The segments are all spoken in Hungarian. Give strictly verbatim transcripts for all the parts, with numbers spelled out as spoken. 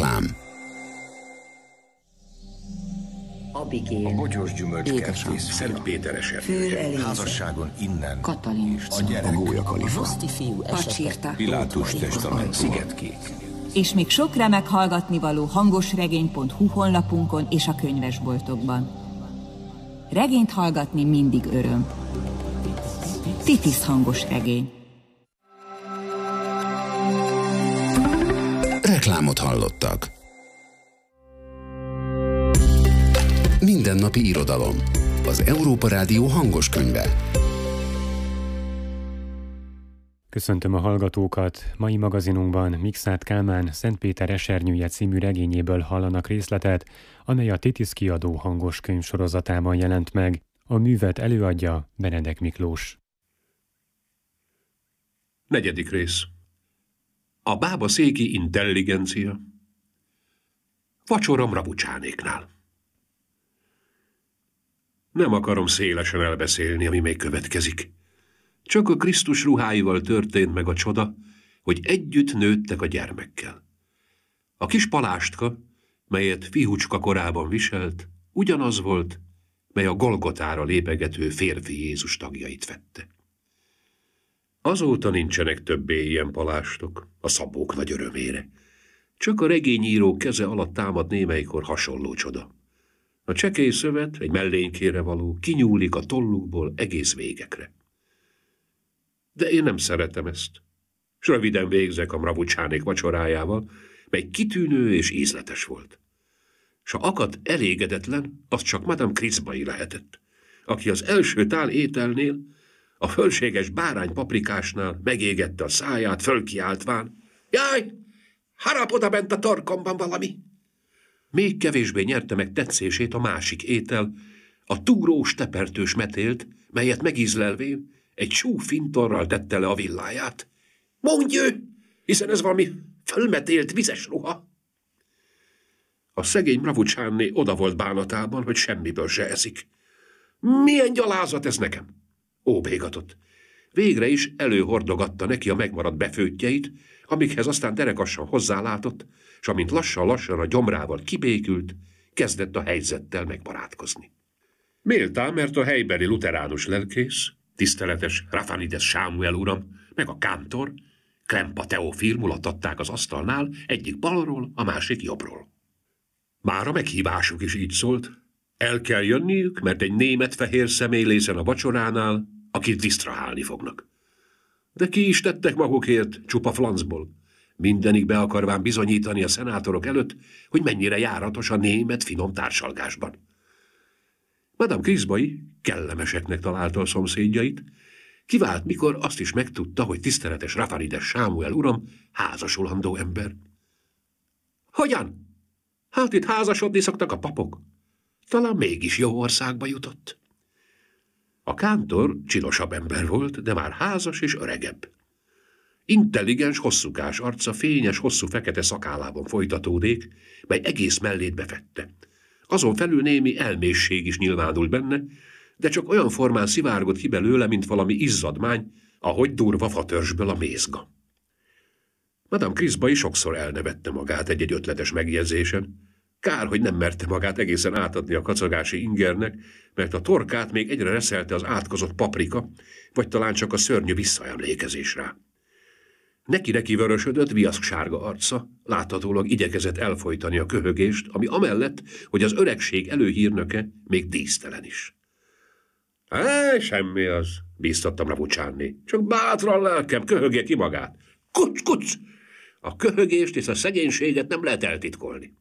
Reklám. Abigél, a bogyós gyümölcskertész Szent Péteres erdője, házasságon innen, Katalin, a gyerek, a gólyakalifa, Roszti fiú esete, Pilátus testament, Szigetkék. És még sok remek hallgatnivaló hangosregény pont hu honlapunkon és a könyvesboltokban. Regényt hallgatni mindig öröm. Titis hangos regény. Reklámot hallottak. Mindennapi irodalom. Az Európa Rádió hangos könyve. Köszöntöm a hallgatókat! Mai magazinunkban Mikszáth Kálmán Szent Péter esernyője című regényéből hallanak részletet, amely a Titis kiadó hangos könyv sorozatában jelent meg. A művet előadja Benedek Miklós. Negyedik rész. A bábaszéki intelligencia. Vacsorom Rabucsánéknál. Nem akarom szélesen elbeszélni, ami még következik. Csak a Krisztus ruháival történt meg a csoda, hogy együtt nőttek a gyermekkel. A kis palástka, melyet fiúcska korában viselt, ugyanaz volt, mely a Golgotára lépegető férfi Jézus tagjait vette. Azóta nincsenek többé ilyen palástok, a szabók nagy örömére. Csak a regényíró keze alatt támad némelykor hasonló csoda. A csekély szövet, egy mellénykére való, kinyúlik a tollukból egész végekre. De én nem szeretem ezt, s röviden végzek a Mravucsánék vacsorájával, mely kitűnő és ízletes volt. S ha akadt elégedetlen, az csak Madame Kriszbai lehetett, aki az első tál ételnél, a fölséges bárány paprikásnál megégette a száját, fölkiáltván: "Jaj, harap oda bent a torkomban valami!" Még kevésbé nyerte meg tetszését a másik étel, a túrós tepertős metélt, melyet megízlelvén egy csú fintorral tette le a villáját. "Mondj ő, hiszen ez valami fölmetélt vizes ruha!" A szegény Mravucsáné oda volt bánatában, hogy semmiből se eszik. "Milyen gyalázat ez nekem!" óbégatott. Végre is előhordogatta neki a megmaradt befőttjeit, amikhez aztán derekassan hozzálátott, s amint lassan-lassan a gyomrával kibékült, kezdett a helyzettel megbarátkozni. Méltán, mert a helybeli luteránus lelkész, tiszteletes Rafanides Sámuel uram, meg a kántor, Klempa Teofil mulattatták az asztalnál, egyik balról, a másik jobbról. Már a meghívásuk is így szólt: el kell jönniük, mert egy német fehér személy lészen a vacsoránál, akit disztrahálni fognak. De ki is tettek magukért, csupa flancból, mindenik be akarván bizonyítani a szenátorok előtt, hogy mennyire járatos a német finom társalgásban. Madame Kriszbai kellemeseknek találta a szomszédjait, kivált, mikor azt is megtudta, hogy tiszteletes Rafanides Sámuel uram házasulandó ember. Hogyan? Hát itt házasodni szoktak a papok. Talán mégis jó országba jutott. A kántor csilosabb ember volt, de már házas és öregebb. Intelligens, hosszúkás arca fényes, hosszú fekete szakálában folytatódék, mely egész mellét befette. Azon felül némi elmészség is nyilvánult benne, de csak olyan formán szivárgott ki belőle, mint valami izzadmány, ahogy durva fatörzsből a mézga. Madame Kriszbai sokszor elnevette magát egy-egy ötletes megjegyzésen. Kár, hogy nem merte magát egészen átadni a kacagási ingernek, mert a torkát még egyre reszelte az átkozott paprika, vagy talán csak a szörnyű visszaemlékezés rá. Neki-neki vörösödött, viaszksárga arca, láthatólag igyekezett elfojtani a köhögést, ami amellett, hogy az öregség előhírnöke, még dísztelen is. Á, semmi az, bíztattam Ravucsáné. Csak bátran lelkem, köhögje ki magát. Kuc, kuc! A köhögést és a szegénységet nem lehet eltitkolni.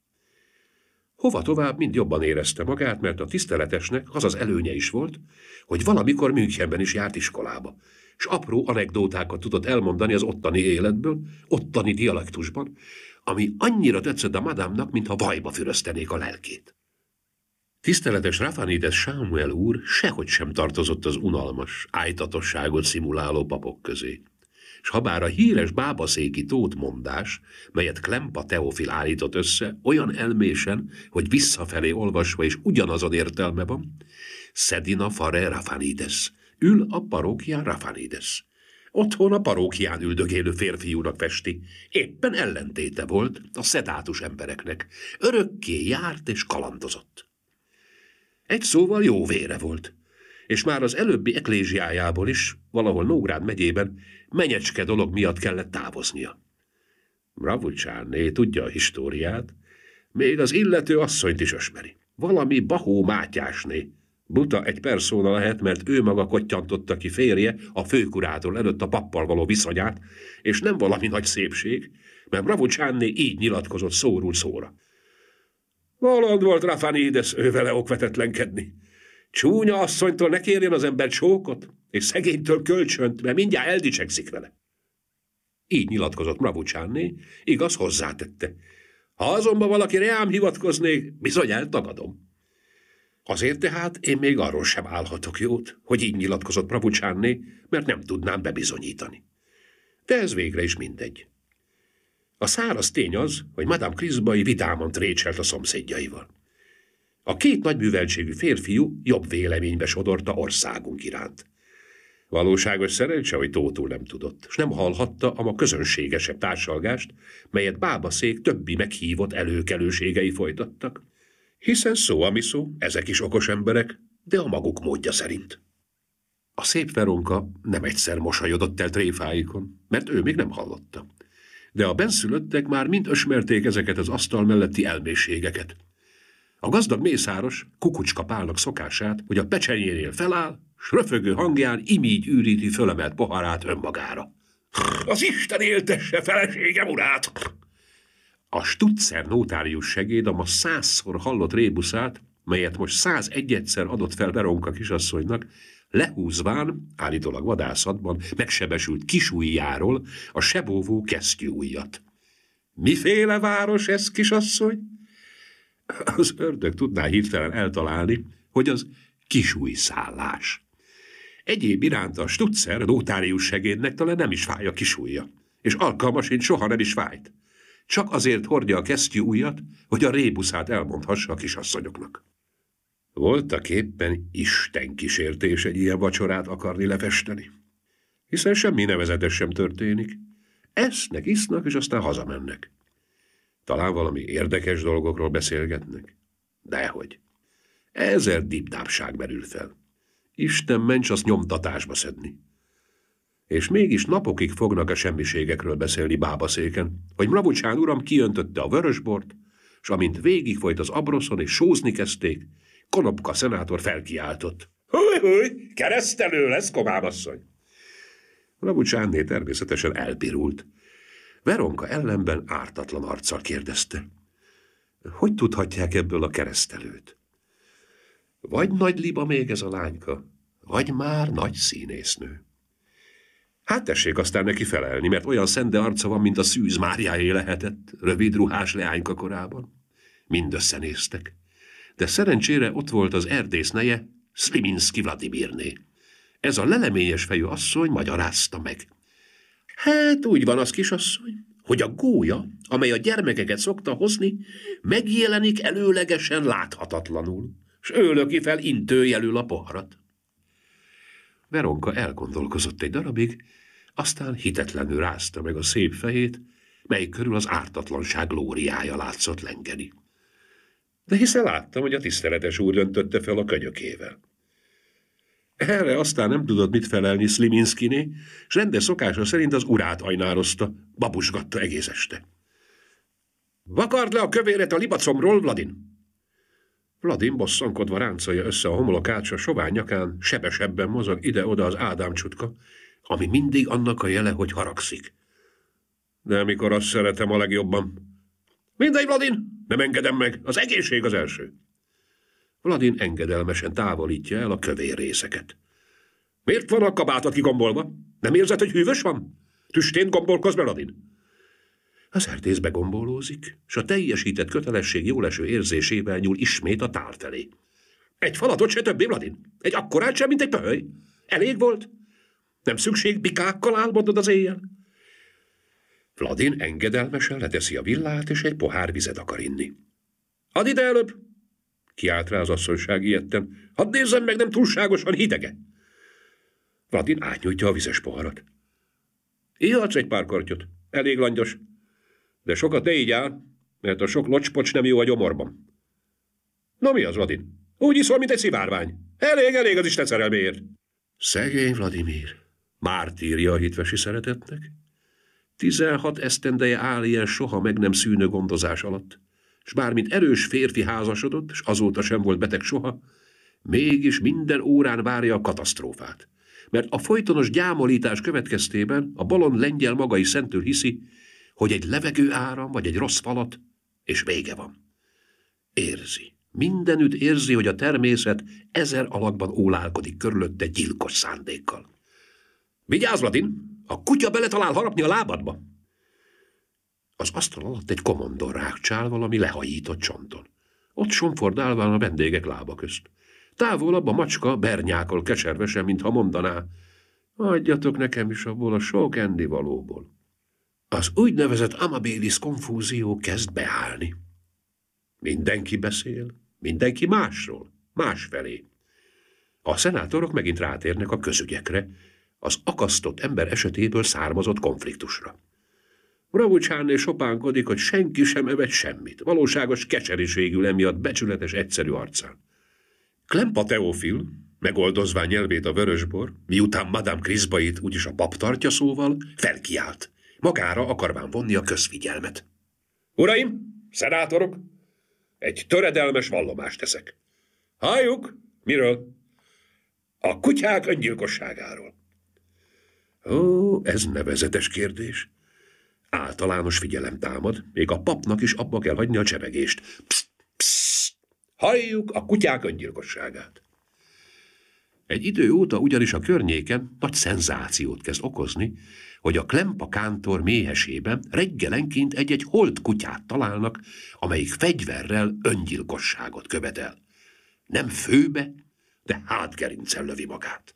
Hova tovább, mind jobban érezte magát, mert a tiszteletesnek az az előnye is volt, hogy valamikor Münchenben is járt iskolába, és apró anekdótákat tudott elmondani az ottani életből, ottani dialektusban, ami annyira tetszett a madámnak, mintha vajba füröztenék a lelkét. Tiszteletes Rafanides Sámuel úr sehogy sem tartozott az unalmas, ájtatosságot szimuláló papok közé. S habár a híres bábaszéki tótmondás, melyet Klempa Teofil állított össze, olyan elmésen, hogy visszafelé olvasva is ugyanazon értelme van, Sedina fare Rafanides, ül a parókián Rafanides. Otthon a parókián üldögélő férfiúnak festi. Éppen ellentéte volt a szedátus embereknek. Örökké járt és kalandozott. Egy szóval jó vére volt, és már az előbbi eklésiájából is, valahol Nógrád megyében, menyecske dolog miatt kellett távoznia. Ravucsáné tudja a históriát, még az illető asszonyt is ismeri. Valami Bahó Mátyásné. Buta egy perszóna lehet, mert ő maga kottyantotta ki férje a főkurátor előtt a pappal való viszonyát, és nem valami nagy szépség, mert Ravucsáné így nyilatkozott szóról szóra. Valand volt Rafanides ővele okvetetlenkedni. Csúnya asszonytól ne kérjen az ember csókot, és szegénytől kölcsönt, mert mindjárt eldicsekszik vele. Így nyilatkozott Ravucsáné, igaz, hozzátette. Ha azonban valaki reám hivatkoznék, bizony eltagadom. Azért tehát én még arról sem állhatok jót, hogy így nyilatkozott Ravucsáné, mert nem tudnám bebizonyítani. De ez végre is mindegy. A száraz tény az, hogy Madame Crisbai vidáman trécselt a szomszédjaival. A két nagyműveltségű férfiú jobb véleménybe sodorta országunk iránt. Valóságos szerencse, hogy Tótul nem tudott, s nem hallhatta a ma közönségesebb társalgást, melyet bábaszék többi meghívott előkelőségei folytattak. Hiszen szó ami szó, ezek is okos emberek, de a maguk módja szerint. A szép Veronka nem egyszer mosolyodott el tréfáikon, mert ő még nem hallotta. De a benszülöttek már mind ösmerték ezeket az asztal melletti elmészségeket. A gazdag mészáros Kukucska Pálnak szokását, hogy a pecsenyénél feláll, s röfögő hangján imígy űríti fölemelt poharát önmagára. Az Isten éltesse feleségem urát! A Stutzer notárius segéd a ma százszor hallott rébuszát, melyet most százegyedszer adott fel Veronka kisasszonynak, lehúzván, állítólag vadászatban, megsebesült kisujjáról a sebóvó kesztyűujjat. Miféle város ez, kisasszony? Az ördög tudná hirtelen eltalálni, hogy az kisújszállás. Egyéb iránt a Stutzer notárius segédnek talán nem is fáj a kisujja, és alkalmasint soha nem is fájt. Csak azért hordja a kesztyűujjat, hogy a rébuszát elmondhassa a kisasszonyoknak. Voltak éppen Isten kísértés egy ilyen vacsorát akarni lefesteni. Hiszen semmi nevezetes sem történik. Esznek, isznak, és aztán hazamennek. Talán valami érdekes dolgokról beszélgetnek. Dehogy. Ezer dibdábság merül fel. Isten ments azt nyomtatásba szedni. És mégis napokig fognak a semmiségekről beszélni bábaszéken, hogy Ravucsán uram kiöntötte a vörösbort, s amint végigfolyt az abroszon és sózni kezdték, Konopka szenátor felkiáltott. Húj, húj, keresztelő lesz, komámasszony! Ravucsánné természetesen elpirult. Veronka ellenben ártatlan arccal kérdezte. Hogy tudhatják ebből a keresztelőt? Vagy nagy liba még ez a lányka, vagy már nagy színésznő. Hát tessék aztán neki felelni, mert olyan szende arca van, mint a Szűz Máriáé lehetett, rövid ruhás leányka korában. Mind összenéztek. De szerencsére ott volt az erdész neje, Szliminszky Vladimirné. Ez a leleményes fejű asszony magyarázta meg. Hát úgy van az, kisasszony, hogy a gólya, amely a gyermekeket szokta hozni, megjelenik előlegesen láthatatlanul, s ő löki fel intőjelül a poharat. Veronka elgondolkozott egy darabig, aztán hitetlenül rázta meg a szép fejét, mely körül az ártatlanság glóriája látszott lengeni. De hiszen láttam, hogy a tiszteletes úr döntötte fel a könyökével. Erre aztán nem tudott mit felelni Szliminszkiné, s rendes szokása szerint az urát ajnározta, babusgatta egész este. Vakard le a kövéret a libacomról, Vladin! Vladin bosszankodva ráncolja össze a homlokát, s a sovány nyakán sebesebben mozog ide-oda az Ádám csutka, ami mindig annak a jele, hogy haragszik. De mikor azt szeretem a legjobban. Mindegy, Vladin, nem engedem meg, az egészség az első. Vladin engedelmesen távolítja el a kövér részeket. Miért van a kabátod kigombolva? Nem érzed, hogy hűvös van? Tüstén gombolkozz be, Vladin. Az erdész begombolózik, s a teljesített kötelesség jóleső érzésével nyúl ismét a tál felé. Egy falatot se többé, Vladin. Egy akkorát sem, mint egy pöhöly. Elég volt? Nem szükség bikákkal álmodod az éjjel? Vladin engedelmesen leteszi a villát, és egy pohár vizet akar inni. Add ide előbb! Kiált rá az asszonyság ijedten. Hadd nézzem meg, nem túlságosan hidege. Vladin átnyújtja a vizes poharat. Ihatsz egy pár kortyot. Elég langyos. De sokat ne így áll, mert a sok locspocs nem jó a gyomorban. Na mi az, Vladin? Úgy iszol, mint egy szivárvány. Elég, elég az Isten szerelméért. Szegény Vladimir. Mártírja a hitvesi szeretetnek. Tizenhat esztendeje áll ilyen soha meg nem szűnő gondozás alatt, s bármint erős férfi házasodott, s azóta sem volt beteg soha, mégis minden órán várja a katasztrófát. Mert a folytonos gyámolítás következtében a balon lengyel maga is szentül hiszi, hogy egy levegő áram vagy egy rossz falat, és vége van. Érzi. Mindenütt érzi, hogy a természet ezer alakban ólálkodik körülötte gyilkos szándékkal. Vigyázz, Vladin! A kutya beletalál harapni a lábadba. Az asztal alatt egy komondor rákcsál valami lehajított csonton. Ott somfordálván a vendégek lába közt. Távolabb a macska bernyákol keservesen, mintha mondaná, adjatok nekem is abból a sok ennivalóból. Az úgynevezett amabilis konfúzió kezd beállni. Mindenki beszél, mindenki másról, másfelé. A szenátorok megint rátérnek a közügyekre, az akasztott ember esetéből származott konfliktusra. Bravucsánné sopánkodik, hogy senki sem evett semmit, valóságos kecseriségül emiatt becsületes, egyszerű arcán. Klempa Teofil, megoldozván nyelvét a vörösbor, miután Madame Kriszbait úgyis a pap tartja szóval, felkiált, magára akarván vonni a közfigyelmet. Uraim, szenátorok, egy töredelmes vallomást teszek. Halljuk, miről? A kutyák öngyilkosságáról. Ó, ez nevezetes kérdés. Általános figyelem támad, még a papnak is abba kell hagyni a csevegést. Pszt, pszt, halljuk a kutyák öngyilkosságát. Egy idő óta ugyanis a környéken nagy szenzációt kezd okozni, hogy a Klempa kántor méhesében reggelenként egy-egy holt kutyát találnak, amelyik fegyverrel öngyilkosságot követel. Nem főbe, de hátgerincen lövi magát.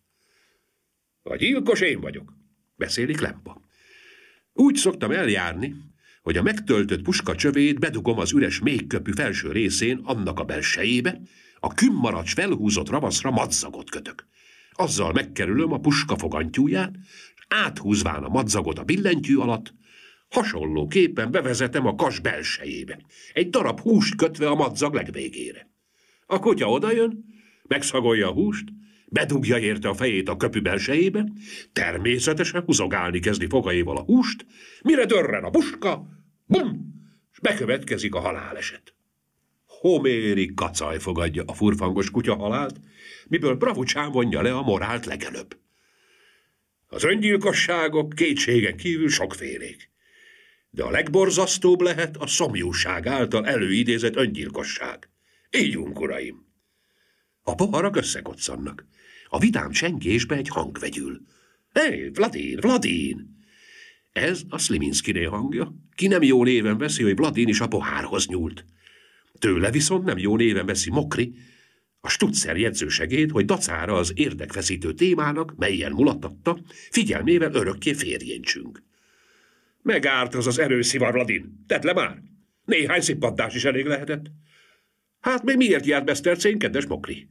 A gyilkos én vagyok, beszéli Klempa. Úgy szoktam eljárni, hogy a megtöltött puska csövét bedugom az üres méhköpű felső részén annak a belsejébe, a kümmaracs felhúzott ravaszra madzagot kötök. Azzal megkerülöm a puska fogantyúját, és áthúzván a madzagot a billentyű alatt, hasonlóképpen bevezetem a kas belsejébe, egy darab húst kötve a madzag legvégére. A kutya odajön, megszagolja a húst, bedugja érte a fejét a köpű belsejébe, természetesen húzogálni kezdi fogaival a húst, mire dörren a puska, bum, és bekövetkezik a haláleset. Homéri kacaj fogadja a furfangos kutya halált, miből Bravucsán vonja le a morált legelőbb. Az öngyilkosságok kétségen kívül sokfélék, de a legborzasztóbb lehet a szomjúság által előidézett öngyilkosság. Ígyunk, uraim! A poharak összekoccannak. A vidám csengésbe egy hang vegyül. Hé, Vladin, Vladin! Ez a Szliminszkiné hangja, ki nem jó néven veszi, hogy Vladin is a pohárhoz nyúlt. Tőle viszont nem jó néven veszi Mokri, a Stutzer jegyzősegéd, hogy dacára az érdekfeszítő témának, melyen mulattatta, figyelmével örökké férjéntsünk. Megárt az az erőszivar, Vladin. Tedd le már! Néhány szippantás is elég lehetett. Hát még miért járt Besztercén, kedves Mokri?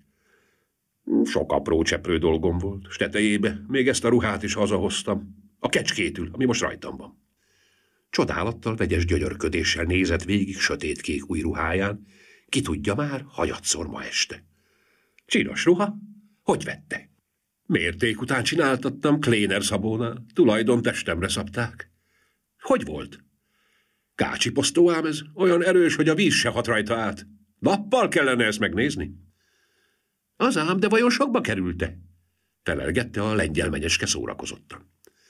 Sok apró cseprő dolgom volt, s tetejébe még ezt a ruhát is hazahoztam. A kecskétül, ami most rajtam van. Csodálattal, vegyes gyönyörködéssel nézett végig sötétkék új ruháján, ki tudja már, hanyatszor ma este. Csinos ruha? Hogy vette? Mérték után csináltattam Kléner szabónál, tulajdon testemre szabták. Hogy volt? Kácsi posztó ám ez, olyan erős, hogy a víz se hat rajta át. Nappal kellene ezt megnézni. Az ám, de vajon sokba kerülte? Felelgette a lengyel menyeske szórakozottan.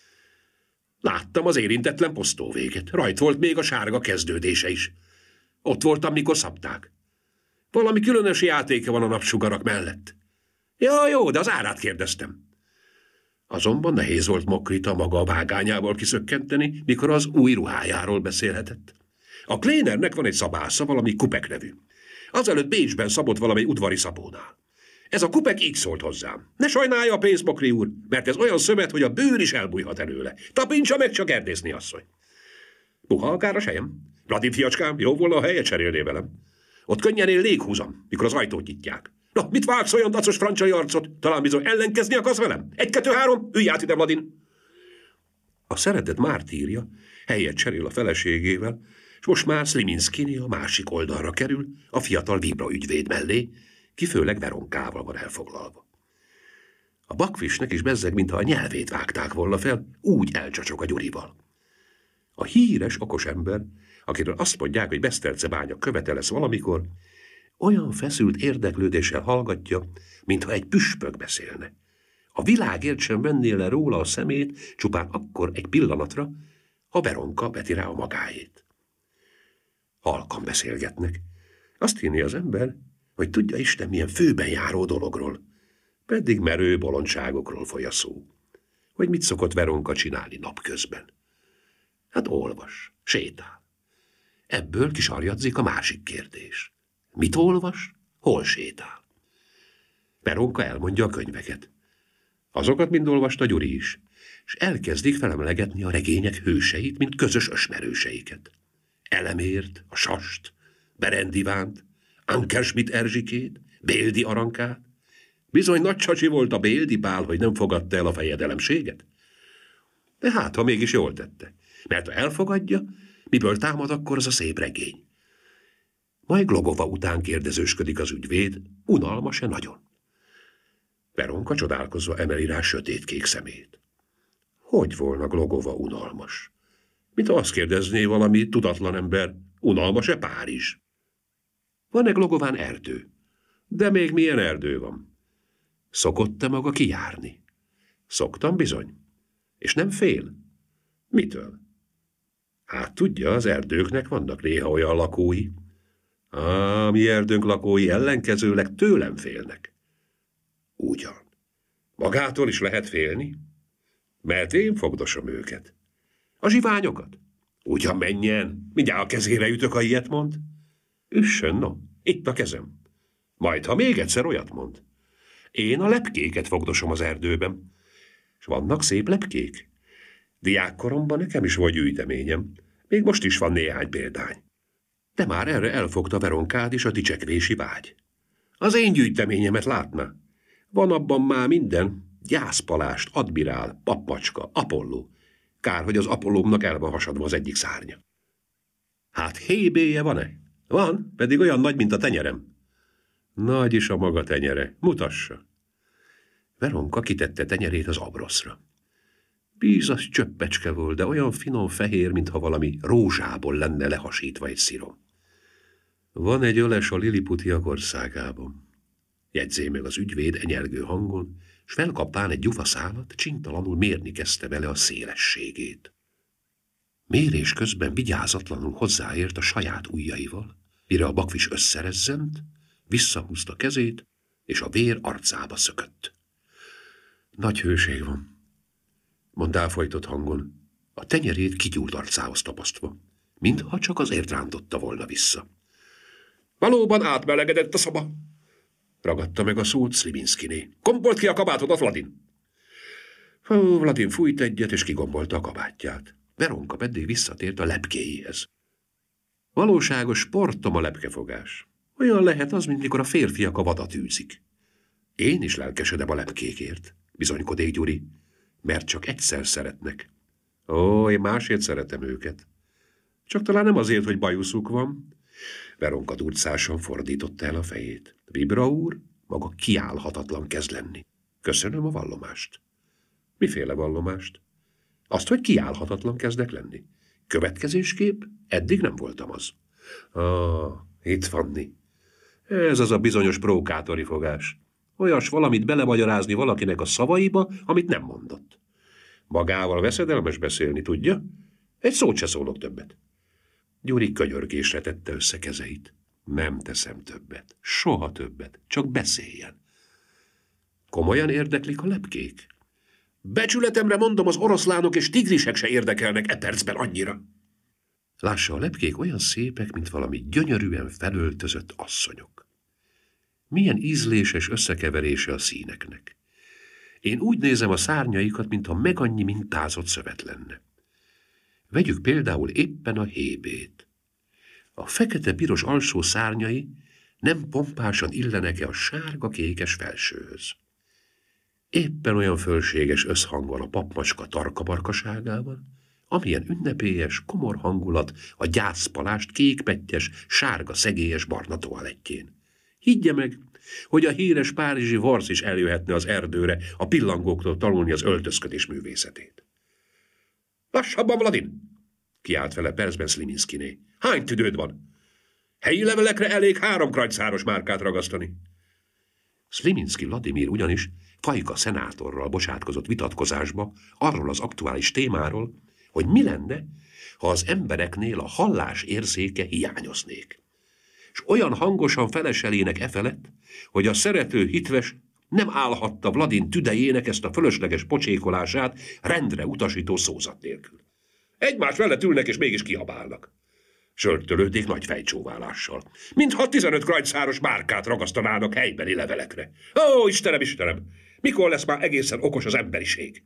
Láttam az érintetlen posztó véget. Rajt volt még a sárga kezdődése is. Ott voltam, mikor szabták. Valami különös játéka van a napsugarak mellett. Ja, jó, de az árát kérdeztem. Azonban nehéz volt Mokrita maga a vágányával kiszökkenteni, mikor az új ruhájáról beszélhetett. A Klénernek van egy szabásza, valami Kupek nevű. Azelőtt Bécsben szabott valami udvari szabónál. Ez a Kupek így szólt hozzám. Ne sajnálja a pénzt, Mokri úr, mert ez olyan szövet, hogy a bőr is elbújhat előle. Tapincsa meg csak erdészni, asszony. Puha akár a sejem. Vladin fiacskám, jó volna, a helyet cserélné velem. Ott könnyen él léghúzam, mikor az ajtót nyitják. Na, mit vágsz olyan dacos francsai arcot? Talán bizony ellenkezni akarsz velem? Egy, kettő, három, ülj át ide, Vladin. A szeretet mártírja helyet cserél a feleségével, és most már Szliminszkini a másik oldalra kerül, a fiatal Vibra ügyvéd mellé, ki főleg Veronkával van elfoglalva. A bakfisnek is bezzeg, mintha a nyelvét vágták volna fel, úgy elcsacsog a Gyurival. A híres, okos ember, akiről azt mondják, hogy Besztercebánya követe lesz valamikor, olyan feszült érdeklődéssel hallgatja, mintha egy püspök beszélne. A világért sem venné le róla a szemét, csupán akkor egy pillanatra, ha Veronka veti rá a magáét. Halkan beszélgetnek. Azt hinni az ember, hogy tudja Isten milyen főben járó dologról, pedig merő bolondságokról foly a szó. Hogy mit szokott Veronka csinálni napközben? Hát olvas, sétál. Ebből kisarjadzik a másik kérdés. Mit olvas? Hol sétál? Veronka elmondja a könyveket. Azokat mind olvasta Gyuri is, és elkezdik felemlegetni a regények hőseit, mint közös ösmerőseiket. Elemért, a Sast, Berendivánt, Ankerschmidt Erzsikét, Béldi Arankát. Bizony nagy csacsi volt a Béldi Pál, hogy nem fogadta el a fejedelemséget. De hát, ha mégis jól tette, mert ha elfogadja, miből támad akkor az a szép regény? Majd Glogova után kérdezősködik az ügyvéd, unalmas-e nagyon? Veronka csodálkozva emeli rá sötétkék szemét. Hogy volna Glogova unalmas? Mint azt kérdezné valami tudatlan ember, unalmas-e Párizs? Van-e Glogován erdő? De még milyen erdő van? Szokott-e maga kijárni? Szoktam bizony. És nem fél? Mitől? Hát tudja, az erdőknek vannak néha olyan lakói. Á, mi erdőnk lakói ellenkezőleg tőlem félnek. Ugyan. Magától is lehet félni? Mert én fogdosom őket. A zsiványokat? Ugyan menjen, mindjárt a kezére ütök, ha ilyet mond. Üssön, no, itt a kezem. Majd, ha még egyszer olyat mond. Én a lepkéket fogdosom az erdőben. És vannak szép lepkék. Diákkoromban nekem is volt gyűjteményem. Még most is van néhány példány. De már erre elfogta Veronkád is a dicsekvési vágy. Az én gyűjteményemet látna. Van abban már minden. Gyászpalást, admirál, papmacska, Apolló. Kár, hogy az Apollómnak el van hasadva az egyik szárnya. Hát hébéje van-e? Van, pedig olyan nagy, mint a tenyerem. Nagy is a maga tenyere. Mutassa. Veronka kitette tenyerét az abroszra. Bízas csöppecske volt, de olyan finom fehér, mintha valami rózsából lenne lehasítva egy szirom. Van egy öles a liliputiak országában. Jegyzé meg az ügyvéd enyelgő hangon, s felkapván egy gyufaszálat, csintalanul mérni kezdte vele a szélességét. Mérés közben vigyázatlanul hozzáért a saját ujjaival, mire a bakfis összerezzent, visszahúzta kezét, és a vér arcába szökött. Nagy hőség van, mondd elfojtott hangon, a tenyerét kigyúlt arcához tapasztva, mintha csak azért rántotta volna vissza. Valóban átmelegedett a szoba, ragadta meg a szót Szliminszkiné. Gombolt ki a kabátodat, Vladin! Hú, Vladin fújt egyet, és kigombolta a kabátját. Veronka pedig visszatért a lepkéihez. Valóságos sportom a lepkefogás. Olyan lehet az, mint mikor a férfiak a vadat űzik. Én is lelkesedem a lepkékért, bizonykodék Gyuri, mert csak egyszer szeretnek. Ó, én másért szeretem őket. Csak talán nem azért, hogy bajuszuk van. Veronka durcásan fordította el a fejét. Vibra úr maga kiállhatatlan kezd lenni. Köszönöm a vallomást. Miféle vallomást? Azt, hogy kiállhatatlan kezdek lenni. Következésképp eddig nem voltam az. Ah, itt vanni. Ez az a bizonyos prókátori fogás. Olyas valamit belemagyarázni valakinek a szavaiba, amit nem mondott. Magával veszedelmes beszélni, tudja? Egy szót se szólok többet. Gyuri könyörgésre tette össze kezeit. Nem teszem többet, soha többet, csak beszéljen. Komolyan érdeklik a lepkék? Becsületemre mondom, az oroszlánok és tigrisek se érdekelnek e percben annyira. Lássa, a lepkék olyan szépek, mint valami gyönyörűen felöltözött asszonyok. Milyen ízléses összekeverése a színeknek. Én úgy nézem a szárnyaikat, mintha meg annyi mintázott szövet lenne. Vegyük például éppen a hébét. A fekete-piros alsó szárnyai nem pompásan illenek-e a sárga-kékes felsőhöz. Éppen olyan fölséges összhang van a papmacska tarkabarkaságában, amilyen ünnepélyes, komor hangulat a gyászpalást kékpettyes, sárga szegélyes barna toalettjén. Higgye meg, hogy a híres párizsi Varz is eljöhetne az erdőre a pillangóktól tanulni az öltözködés művészetét. Lassabban, Vladin! Kiált vele percben Szliminszkiné. Hány tüdőd van? Helyi levelekre elég három krajcáros márkát ragasztani. Szliminszki Vladimir ugyanis Fajka szenátorral bocsátkozott vitatkozásba arról az aktuális témáról, hogy mi lenne, ha az embereknél a hallás érzéke hiányoznék. És olyan hangosan feleselének e felett, hogy a szerető hitves nem állhatta Vladin tüdejének ezt a fölösleges pocsékolását rendre utasító szózat nélkül. Egymás mellett ülnek és mégis kiabálnak. Sörtölődték nagy fejcsóválással, mintha tizenöt krajcáros márkát ragasztanának helybeli levelekre. Ó, Istenem, Istenem, mikor lesz már egészen okos az emberiség?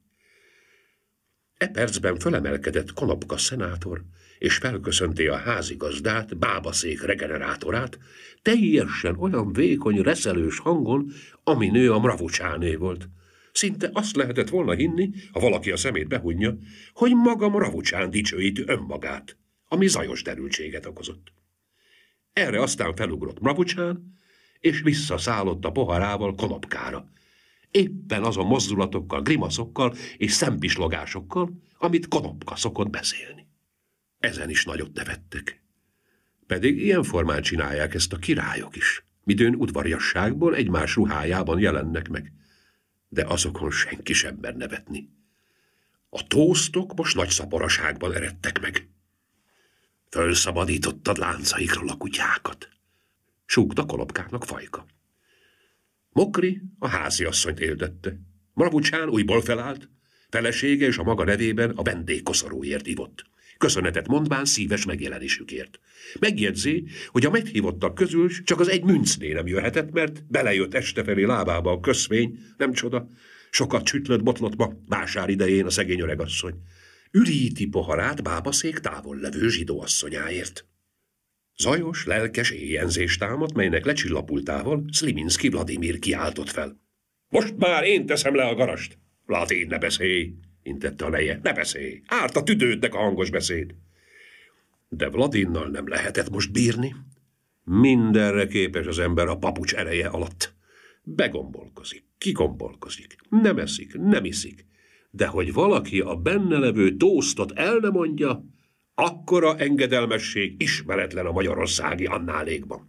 E percben fölemelkedett Konopka szenátor, és felköszönté a házigazdát, bábaszék regenerátorát, teljesen olyan vékony, reszelős hangon, ami nő a Mravucsáné volt. Szinte azt lehetett volna hinni, ha valaki a szemét behunja, hogy maga Mravucsán dicsőíti önmagát, ami zajos derültséget okozott. Erre aztán felugrott Mravucsán, és visszaszállott a poharával Konopkára. Éppen azon mozdulatokkal, grimaszokkal és szempislogásokkal, amit Konopka szokott beszélni. Ezen is nagyot nevettek. Pedig ilyen formán csinálják ezt a királyok is, midőn udvariasságból egymás ruhájában jelennek meg. De azokon senki sem mer nevetni. A tóztok most nagy szaporaságban eredtek meg. Fölszabadítottad láncaikról a kutyákat, súgta Konopkának Fajka. Mokri a háziasszonyt éltette. Mravucsán újból felállt, felesége és a maga nevében a vendégkoszorúért ivott. Köszönetet mondván szíves megjelenésükért. Megjegyzi, hogy a meghívottak közül csak az egy müncné nem jöhetett, mert belejött estefelé lábába a köszvény, nem csoda. Sokat csütlött botlott ma vásár idején a szegény öregasszony. Üríti poharát bábaszék távol levő zsidóasszonyáért. Zajos, lelkes éjjenzés támadt, melynek lecsillapultával Szliminszki Vladimir kiáltott fel. Most már én teszem le a garast. Vladin, ne beszélj, intette a neje. Ne beszélj, árt a tüdődnek a hangos beszéd. De Vladinnal nem lehetett most bírni. Mindenre képes az ember a papucs ereje alatt. Begombolkozik, kigombolkozik, nem eszik, nem iszik. De hogy valaki a benne levő tóztot el ne mondja, akkora engedelmesség ismeretlen a magyarországi annálékban.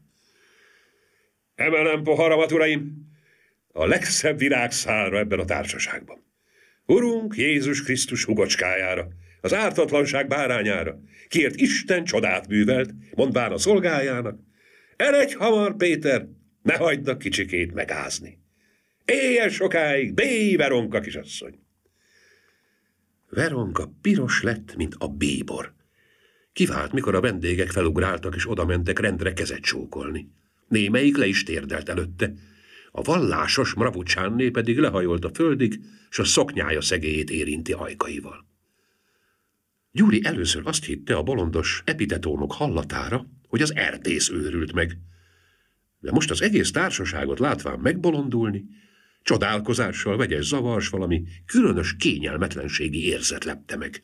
Emelem poharamat, uraim, a legszebb virágszálra ebben a társaságban. Urunk Jézus Krisztus hugocskájára, az ártatlanság bárányára, kiért Isten csodát művelt, mondván a szolgájának, eredj hamar, Péter, ne hagyd a kicsikét megázni. Éljen sokáig, béj, Veronka kisasszony! Veronka piros lett, mint a bíbor. Kivált, mikor a vendégek felugráltak és odamentek rendre kezet csókolni. Némelyik le is térdelt előtte. A vallásos Mravucsánné pedig lehajolt a földig, s a szoknyája szegélyét érinti ajkaival. Gyuri először azt hitte a bolondos epitetónok hallatára, hogy az erdész őrült meg. De most az egész társaságot látván megbolondulni, csodálkozással, vegyes zavars, valami különös kényelmetlenségi érzet lepte meg.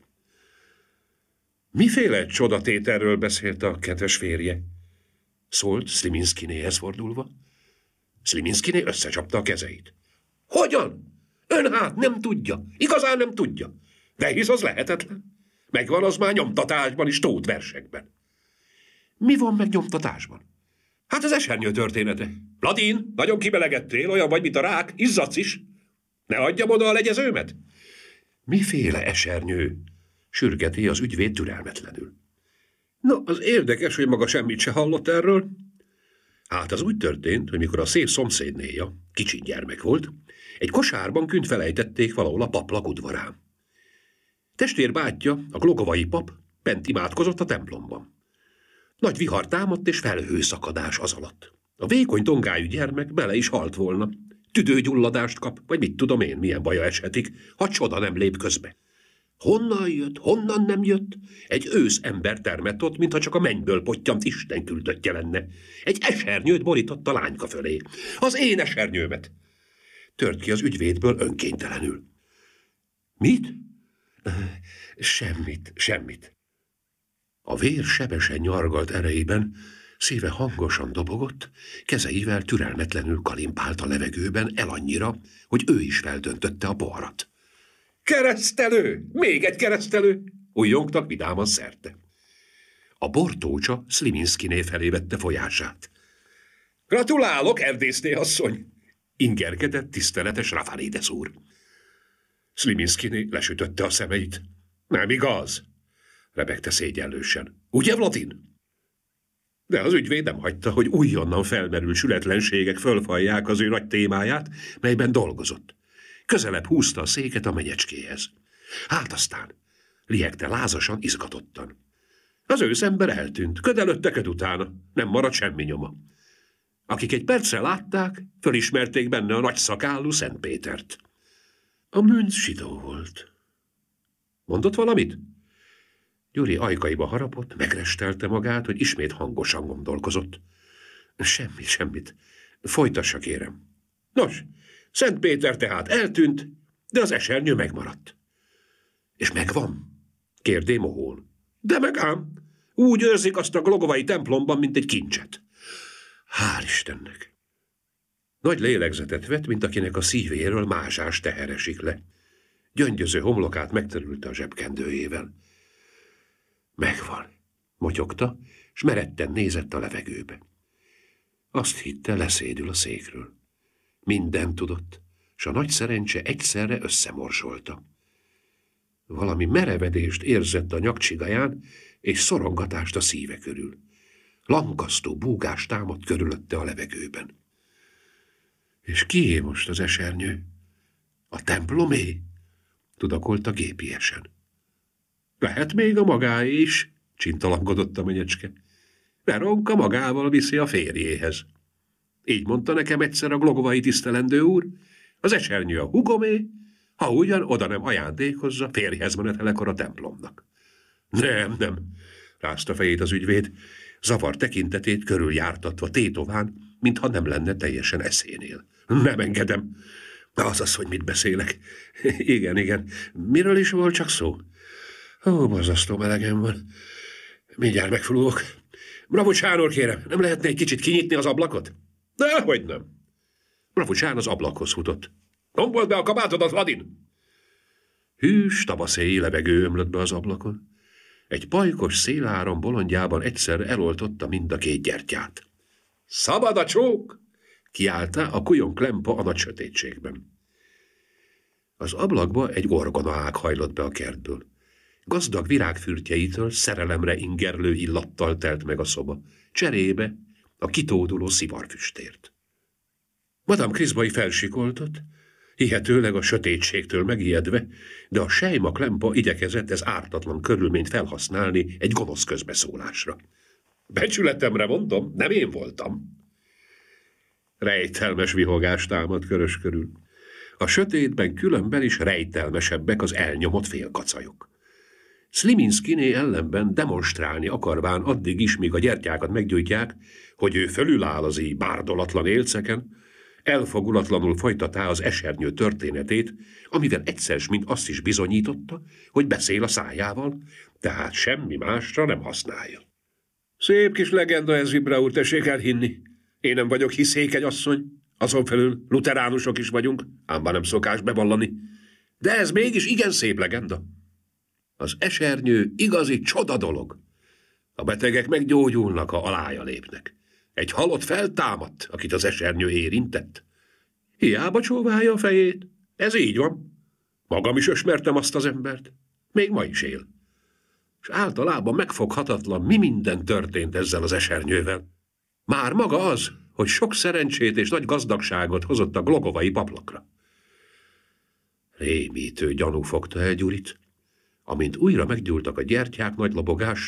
Miféle csodatételről beszélt a kedves férje? Szólt Szliminszkinéhez fordulva. Szliminszkiné összecsapta a kezeit. Hogyan? Ön hát nem tudja, igazán nem tudja. De hisz az lehetetlen. Megvan az már nyomtatásban is, tót versekben. Mi van meg nyomtatásban? Hát az esernyő története. Vladin, nagyon kibelegettél, olyan vagy, mint a rák, izzadsz is. Ne adjam oda a legyezőmet. Miféle esernyő? Sürgeti az ügyvéd türelmetlenül. No, az érdekes, hogy maga semmit se hallott erről. Hát az úgy történt, hogy mikor a szép szomszédnéja, kicsi gyermek volt, egy kosárban künt felejtették valahol a paplak udvarán. Testvérbátyja, a glogovai pap, bent imádkozott a templomban. Nagy vihar támadt és felhőszakadás az alatt. A vékony tongájú gyermek bele is halt volna. Tüdőgyulladást kap, vagy mit tudom én, milyen baja eshetik, ha csoda nem lép közbe. Honnan jött, honnan nem jött? Egy ősz ember termett ott, mintha csak a mennyből pottyant Isten küldöttje lenne. Egy esernyőt borított a lányka fölé. Az én esernyőmet. tört ki az ügyvédből önkénytelenül. Mit? Semmit, semmit. A vér sebesen nyargalt erejében, szíve hangosan dobogott, kezeivel türelmetlenül kalimpált a levegőben el annyira, hogy ő is feldöntötte a poharat. Keresztelő! Még egy keresztelő! Újjongtak vidáman szerte. A bortócsa Szliminszkiné felé vette folyását. Gratulálok, erdészné asszony! Ingerkedett tiszteletes Rafalides úr. Szliminszkiné lesütötte a szemeit. Nem igaz, rebegte szégyellősen. Ugye, Vladin? De az ügyvéd nem hagyta, hogy újonnan felmerül sületlenségek fölfalják az ő nagy témáját, melyben dolgozott. Közelebb húzta a széket a menyecskéhez. Hát aztán liegte lázasan, izgatottan. Az őszember eltűnt, köd előtte, köd utána, nem maradt semmi nyoma. Akik egy percre látták, fölismerték benne a nagy szakállú Szent Pétert. A Münz zsidó volt. Mondott valamit? Gyuri ajkaiba harapott, megrestelte magát, hogy ismét hangosan gondolkozott. Semmit, semmit. Folytassa, kérem. Nos, Szent Péter tehát eltűnt, de az esernyő megmaradt. És megvan? Kérdé mohol. De meg ám, úgy őrzik azt a glogovai templomban, mint egy kincset. Hál' Istennek! Nagy lélegzetet vett, mint akinek a szívéről mázsás teher esik le. Gyöngyöző homlokát megterülte a zsebkendőjével. Megvan, motyogta, s meretten nézett a levegőbe. Azt hitte, leszédül a székről. Mindent tudott, s a nagy szerencse egyszerre összemorsolta. Valami merevedést érzett a nyakcsigaján, és szorongatást a szíve körül. Lankasztó búgás támadt körülötte a levegőben. És kié most az esernyő? A templomé? Tudakolta gépiesen. Lehet még a magáé is, csintalankodott a menyecske. Veronka magával viszi a férjéhez. Így mondta nekem egyszer a glogovai tisztelendő úr, az esernyő a hugomé, ha ugyan oda nem ajándékozza férjhez menetelekor a templomnak. Nem, nem, rázta fejét az ügyvéd, zavar tekintetét körüljártatva tétován, mintha nem lenne teljesen eszénél. Nem engedem. Azaz, hogy mit beszélek. Igen, igen. Miről is volt csak szó? Ó, borzasztó melegem van. Mindjárt megfululok. Bravo Sánor, kérem, nem lehetne egy kicsit kinyitni az ablakot? Dehogy nem. Bravo Sán az ablakhoz futott. Dombold be a kabátodat, Vladin! Hűs, tabaszéi levegő ömlött be az ablakon. Egy pajkos széláram bolondjában egyszerre eloltotta mind a két gyertyát. Szabad a csók! Kiáltá a kujon klempa a nagy sötétségben. Az ablakba egy orgonaág hajlott be a kertből. Gazdag virágfürtjeitől szerelemre ingerlő illattal telt meg a szoba. Cserébe a kitóduló szivarfüstért. Madame Kriszbai felsikoltott, hihetőleg a sötétségtől megijedve, de a sejma klempa igyekezett ez ártatlan körülményt felhasználni egy gonosz közbeszólásra. Becsületemre mondom, nem én voltam. Rejtelmes vihogás támad körös körül. A sötétben különben is rejtelmesebbek az elnyomott félkacajok. Szliminszkiné ellenben demonstrálni akarván addig is, míg a gyertyákat meggyújtják, hogy ő fölüláll az így bárdolatlan élceken, elfogulatlanul folytatá az esernyő történetét, amivel egyszer mint azt is bizonyította, hogy beszél a szájával, tehát semmi másra nem használja. Szép kis legenda ez, Vibra úr, tessék elhinni. Én nem vagyok hiszékeny asszony, azon felül luteránusok is vagyunk, ám bár nem szokás bevallani. De ez mégis igen szép legenda. Az esernyő igazi csoda dolog. A betegek meggyógyulnak, ha alája lépnek. Egy halott feltámadt, akit az esernyő érintett. Hiába csóválja a fejét. Ez így van. Magam is ösmertem azt az embert. Még ma is él. És általában megfoghatatlan, mi minden történt ezzel az esernyővel. Már maga az, hogy sok szerencsét és nagy gazdagságot hozott a glogovai paplakra. Rémítő gyanú fogta el Gyurit. Amint újra meggyúltak a gyertyák nagy lobogás,